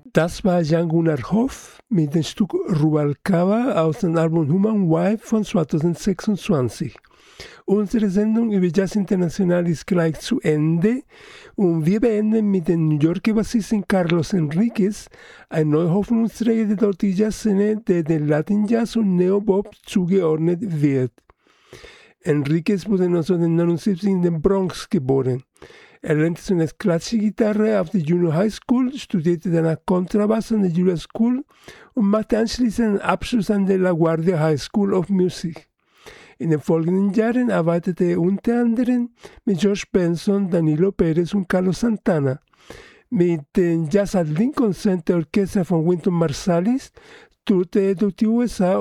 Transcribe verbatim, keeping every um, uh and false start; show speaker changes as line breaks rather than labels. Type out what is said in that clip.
Das war Jan Gunnar Hoff mit dem Stück Rubalcaba aus dem Album Human Wife von zweitausendsechsundzwanzig. Unsere Sendung über Jazz International ist gleich zu Ende und wir beenden mit dem New Yorker Bassisten Carlos Enriquez, ein neuer Hoffnungsträger der dortigen Jazzszene, der den Latin Jazz und Neobop zugeordnet wird. Enriquez wurde neunzehnhundertneunundsiebzig in den Bronx geboren. Er lernte zunächst klassische Gitarre auf der Junior High School, studierte danach Kontrabass an der Juilliard School und machte anschließend einen Abschluss an der La Guardia High School of Music. In den folgenden Jahren arbeitete er unter anderem mit George Benson, Danilo Perez und Carlos Santana. Mit dem Jazz at Lincoln Center Orchester von Wynton Marsalis tourte er durch die U S A